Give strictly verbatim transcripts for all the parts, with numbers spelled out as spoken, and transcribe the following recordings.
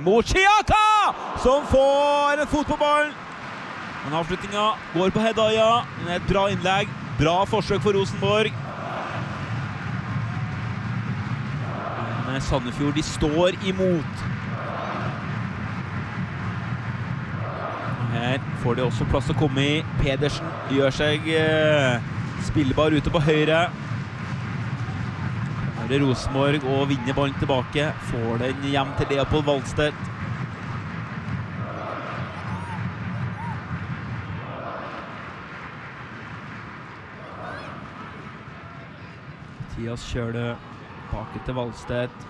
mot Chiaka, som får en fot på ballen. Men avslutningen går på Hedaya. Det er et bra innlegg, bra forsøk for Rosenborg. Men Sandefjord, de står imot. Her får de også plass å komme i. Pedersen gjør seg eh, spillbar ute på høyre. Her er Rosenborg og vinner ballen tilbake. Får den hjem til Leopold Wallstedt. Mathias Kjøle bak til Wallstedt.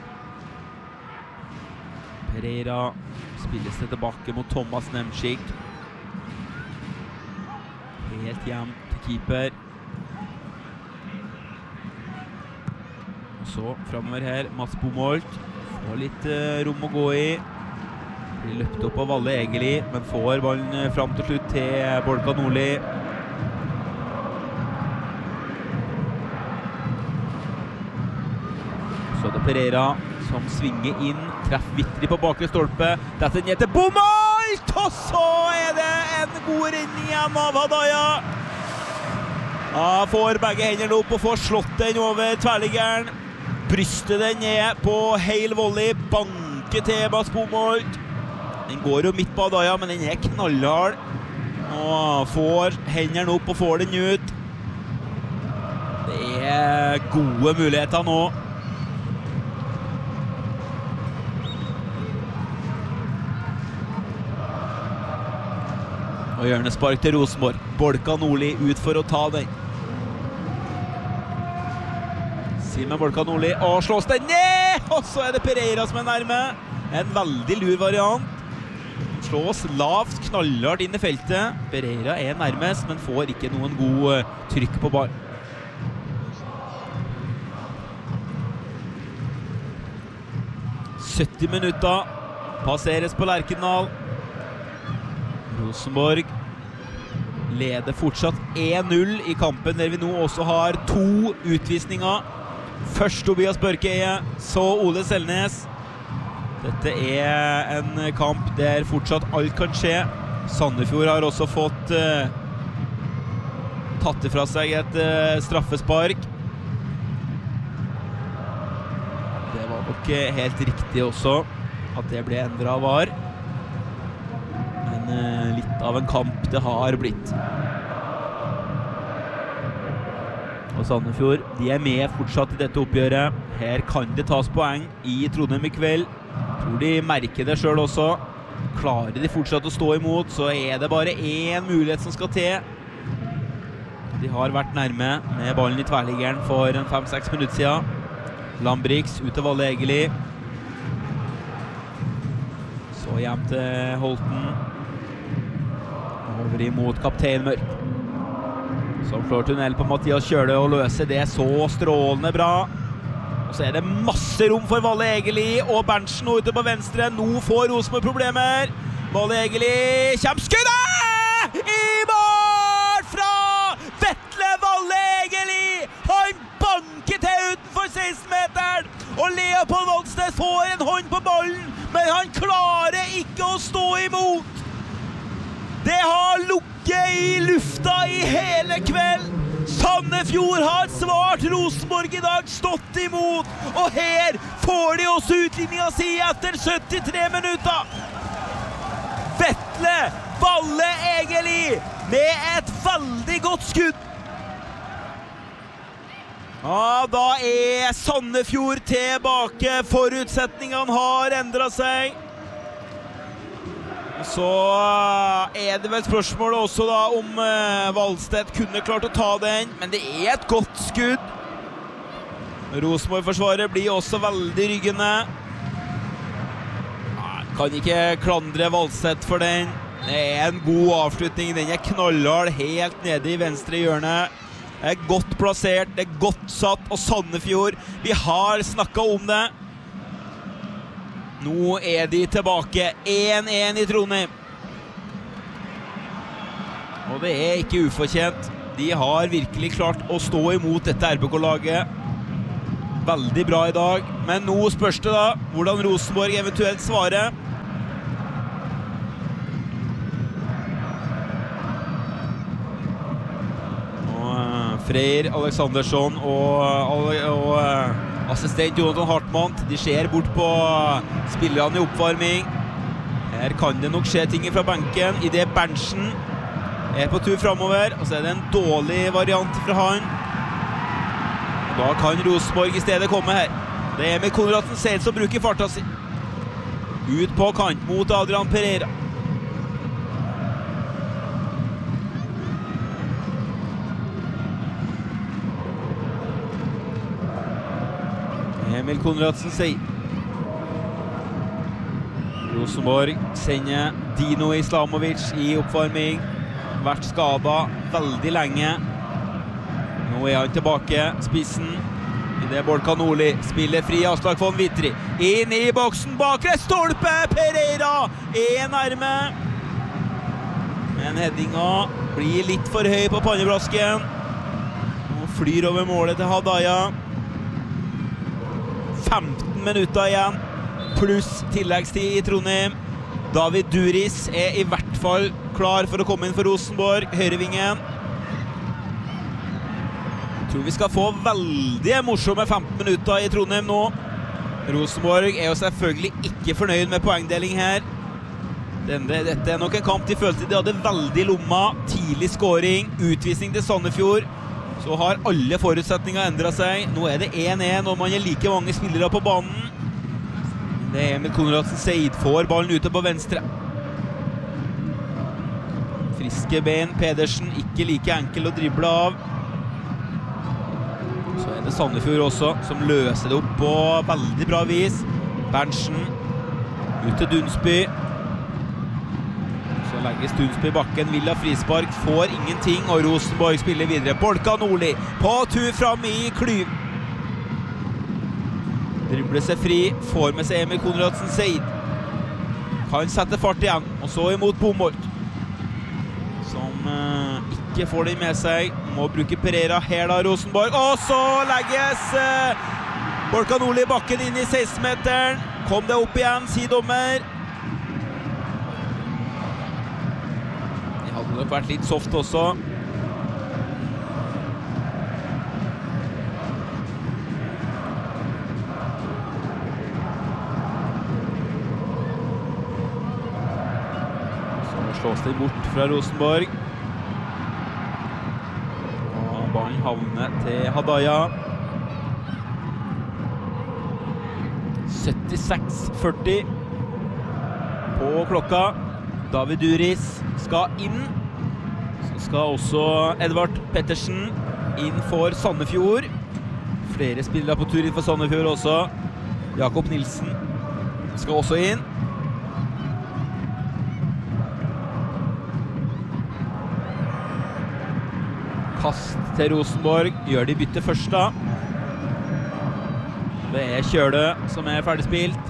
Pereira spilles det tilbake mot Thomas Nemchik. Helt hjem til keeper. Og så fremover her, Mats Bomolt. Får litt uh, rom å gå i. Blir løpt opp av Valle Egeli, men får ballen uh, frem til slutt til Bolka Nordli. Så er det Pereira som svinger inn, treffer Vittri på bakre stolpe. Dette ned til Bomolt, og så er det en god redning igjen av Hadaya. Ja, får begge hendene opp og får slått den over tverrliggeren. Brystet den ned på heil volley, banker til Mats Bomolt. Den går jo midt på Hadaya, men den er knallhard. Og får hendene opp og får den ut. Det er gode muligheter nå. Og hjørnespark til Rosenborg. Bolka Nordli ut for å ta den. Simen Bolka Nordli, og slås den ned! Og så er det Pereira som er nærme. En veldig lur variant. Slås lavt, knallhardt inn i feltet. Pereira er nærmest, men får ikke noen god trykk på ball. sytti minutter passeres på Lerkendal. Rosenborg leder fortsatt én null i kampen, der vi nå også har to utvisninger. Først Tobias Børkeie, så Ole Selnes. Dette er en kamp der fortsatt alt kan skje. Sandefjord har også fått uh, tatt ifra seg et uh, straffespark. Det var nok helt riktig også at det ble endret av V A R. Men uh, litt av en kamp det har blitt. Og Sandefjord, de er med fortsatt i dette oppgjøret. Her kan det tas poeng i Trondheim i kveld. Tror de merker det selv også. Klarer de fortsatt å stå imot, så er det bare én mulighet som skal til. De har vært nærme med ballen i tverrliggeren for en fem seks minutter siden. Lambrix ut til Valle Egeli. Så hjem til Holten. Over imot kaptein Mørk, som slår tunnel på Mathias Kjøle og løser det så strålende bra. Og så er det masse rom for Valle Egeli og Berntsen ute på venstre. Nå får Rosenborg problemer. Valle Egeli, kjempeskuddet! I mål fra Vetle Valle Egeli! Han banker til utenfor seksten-meteren, og Leopold Wallstedt får en hånd på ballen, men han klarer ikke å stå imot. Det har lukket i lufta i hele kveld. Sandefjord har svart Rosenborg i dag, stått imot, og her får de også utligningen si etter syttitre minutter. Vetle Valle Egeli med et veldig godt skudd. Ja, da er Sandefjord tilbake. Forutsetningene har endret seg. Så er det vel spørsmålet også da om uh, Wallstedt kunne klart å ta den, men det er et godt skudd. Rosenborg-forsvaret blir også veldig ryggende. Kan ikke klandre Wallstedt for den. Det er en god avslutning, den er knallhard helt nede i venstre hjørne. Det er godt plassert, det er godt satt, og Sandefjord, vi har snakket om det. Nå er de tilbake, én én i Trondheim. Og det er ikke ufortjent. De har virkelig klart å stå imot dette R B K-laget. Veldig bra i dag. Men nå spørs det da hvordan Rosenborg eventuelt svarer. Freyr Aleksandersson og, og assistent Jonathan Hartmann, de ser bort på spillerne i oppvarming. Her kan det nok skje ting fra benken, i det Berntsen er på tur fremover, og så er det en dårlig variant fra han. Da kan Rosenborg i stedet komme her. Det er Emil Konradsen Seid som bruker farta si. Ut på kant mot Adrian Pereira. Emil Konradsen Seid. Rosenborg sender Dino Islamovic i oppvarming. Vært skadet veldig lenge. Nå er han tilbake, spissen. I det Borka Nordli spiller fri Aslak von Witry. Inn i boksen, bakre stolpe, Pereira er nærme. Men headinga blir litt for høy på pannebrasken. Og flyr over målet til Hadaya. femten minutter igjen, pluss tilleggstid i Trondheim. David Duris er i hvert fall klar for å komme inn for Rosenborg, høyrevingen. Jeg tror vi skal få veldig morsomme femten minutter i Trondheim nå. Rosenborg er jo selvfølgelig ikke fornøyd med poengdeling her. Denne, dette er nok en kamp de følte de hadde veldig lomma. Tidlig scoring, utvisning til Sandefjord. Så har alle forutsetninger endret seg. Nå er det én én, og man er like mange spillere på banen. Det er Emil Konradsen Seid, får ballen ute på venstre. Friske ben, Pedersen, ikke like enkel å drible av. Så er det Sandefjord også, som løser det opp på veldig bra vis. Berntsen, ut til Dunsby. Så legges Dunsby i bakken, Villa frispark, får ingenting, og Rosenborg spiller videre. Borka Nordli på tur fram i klyv. Dribler seg fri, får med seg Emil Konradsen Seid. Kan sette fart igjen, og så imot Bomholt. Som eh, ikke får det med seg. Må bruke Pereira her da, Rosenborg. Og så legges eh, Borka Nordli i bakken inn i seksten-meteren. Kom det opp igjen, sier dommer. Det hadde nok vært litt soft også. Slås det bort fra Rosenborg. Og ballen havner til Hadaya. syttiseks førti på klokka. David Duris skal inn. Så skal også Edvard Pettersen inn for Sandefjord. Flere spillere på tur inn for Sandefjord også. Jakob Nilsen skal også inn. Kast til Rosenborg, gjør de bytte først da. Det er Kjøle som er ferdig spilt.